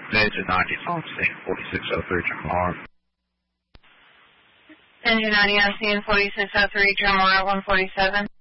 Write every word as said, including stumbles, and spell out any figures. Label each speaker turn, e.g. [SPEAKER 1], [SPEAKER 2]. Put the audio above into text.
[SPEAKER 1] Engine ninety is on scene, forty-six oh three, Jamar.
[SPEAKER 2] Engine ninety on scene, forty-six oh three, Jamar one forty-seven.